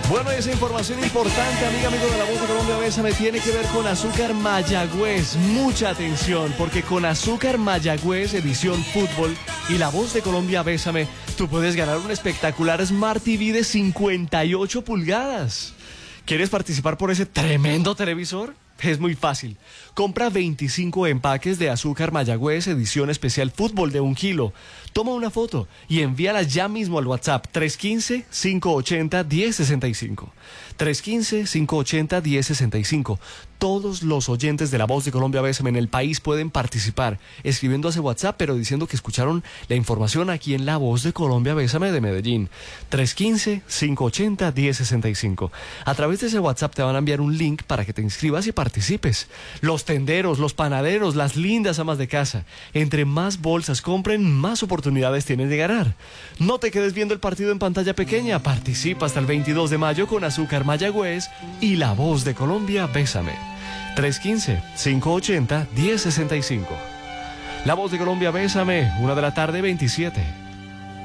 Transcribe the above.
Bueno, esa información importante, amigo de la Voz de Colombia Bésame, tiene que ver con Azúcar Mayagüez. Mucha atención, porque con Azúcar Mayagüez, edición fútbol y la Voz de Colombia Bésame, tú puedes ganar un espectacular Smart TV de 58 pulgadas. ¿Quieres participar por ese tremendo televisor? Es muy fácil. Compra 25 empaques de Azúcar Mayagüez edición especial fútbol de 1 kilo. Toma una foto y envíala ya mismo al WhatsApp 315-580-1065. 315-580-1065. Todos los oyentes de La Voz de Colombia Bésame en el país pueden participar escribiendo a ese WhatsApp, pero diciendo que escucharon la información aquí en La Voz de Colombia Bésame de Medellín. 315-580-1065. A través de ese WhatsApp te van a enviar un link para que te inscribas y participes. Los tenderos, los panaderos, las lindas amas de casa. Entre más bolsas compren, más oportunidades tienen de ganar. No te quedes viendo el partido en pantalla pequeña. Participa hasta el 22 de mayo con Azúcar Mayagüez y La Voz de Colombia Bésame. 315-580-1065. La Voz de Colombia Bésame, 1 de la tarde, 27.